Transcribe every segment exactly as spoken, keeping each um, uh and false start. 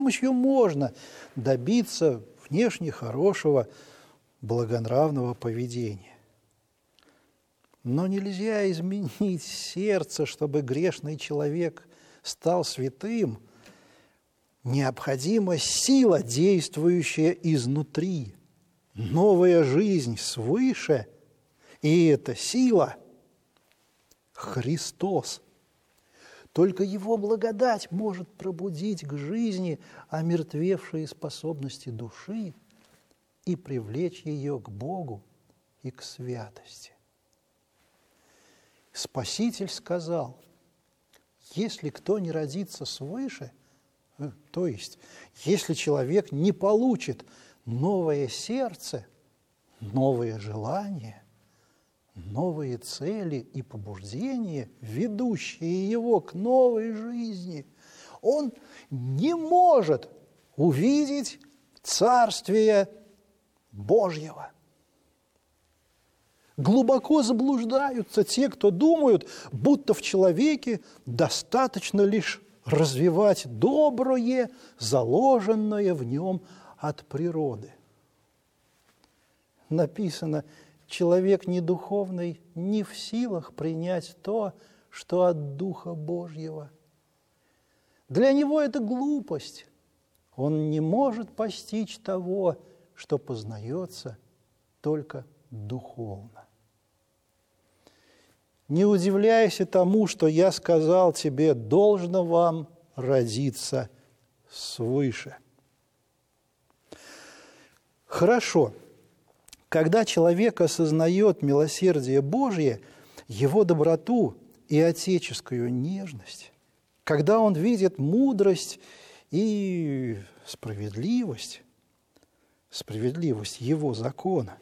помощью можно добиться внешне хорошего, благонравного поведения. Но нельзя изменить сердце, чтобы грешный человек стал святым. Необходима сила, действующая изнутри, новая жизнь свыше, и эта сила – Христос. Только Его благодать может пробудить к жизни омертвевшие способности души и привлечь ее к Богу и к святости. Спаситель сказал, если кто не родится свыше, то есть если человек не получит новое сердце, новые желания, новые цели и побуждения, ведущие его к новой жизни, он не может увидеть Царствие Божьего. Глубоко заблуждаются те, кто думают, будто в человеке достаточно лишь развивать доброе, заложенное в нем от природы. Написано, человек недуховный не в силах принять то, что от Духа Божьего. Для него это глупость. Он не может постичь того, что познается только духовно. Не удивляйся тому, что я сказал тебе, должно вам родиться свыше. Хорошо. Когда человек осознает милосердие Божье, его доброту и отеческую нежность, когда он видит мудрость и справедливость, справедливость его закона,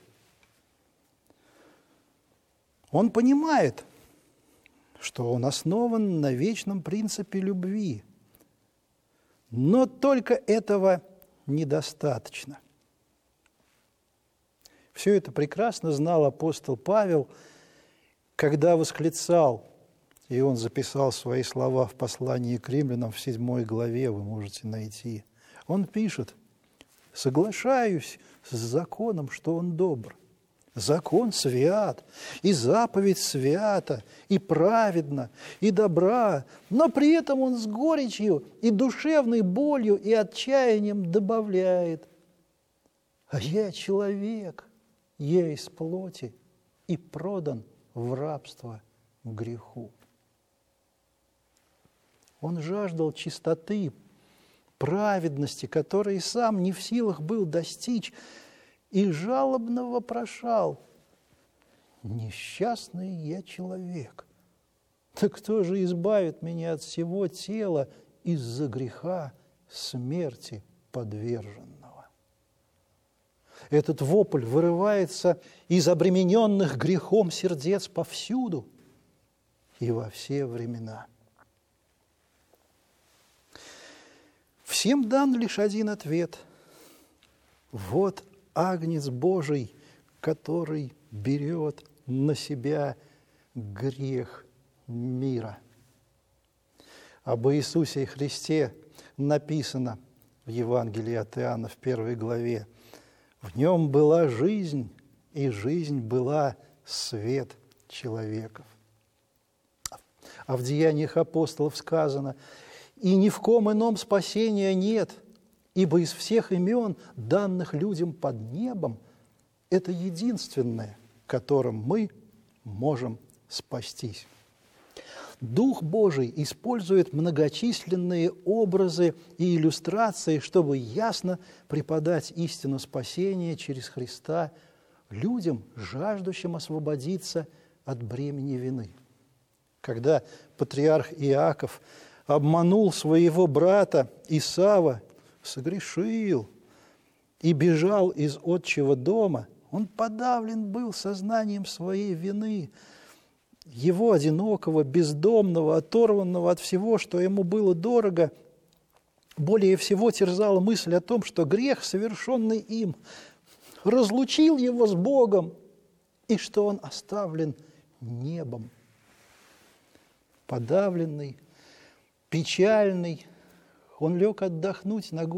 он понимает, что он основан на вечном принципе любви. Но только этого недостаточно. Все это прекрасно знал апостол Павел, когда восклицал, и он записал свои слова в послании к римлянам в седьмой главе, вы можете найти. Он пишет: «Соглашаюсь с законом, что он добр. Закон свят, и заповедь свята, и праведна, и добра, но при этом он с горечью и душевной болью и отчаянием добавляет: а я человек, я из плоти и продан в рабство к греху». Он жаждал чистоты, праведности, которой сам не в силах был достичь, и жалобно вопрошал: «Несчастный я человек, так кто же избавит меня от всего тела из-за греха смерти подверженного?» Этот вопль вырывается из обремененных грехом сердец повсюду и во все времена. Всем дан лишь один ответ: вот Агнец Божий, который берет на себя грех мира. Об Иисусе Христе написано в Евангелии от Иоанна в первой главе: «В нем была жизнь, и жизнь была свет человеков». А в Деяниях апостолов сказано: «И ни в ком ином спасения нет, ибо из всех имен, данных людям под небом, это единственное, которым мы можем спастись». Дух Божий использует многочисленные образы и иллюстрации, чтобы ясно преподать истину спасения через Христа людям, жаждущим освободиться от бремени вины. Когда патриарх Иаков обманул своего брата Исава, согрешил и бежал из отчего дома, он подавлен был сознанием своей вины. Его одинокого, бездомного, оторванного от всего, что ему было дорого, более всего терзала мысль о том, что грех, совершенный им, разлучил его с Богом, и что он оставлен небом. Подавленный, печальный, Он лег отдохнуть на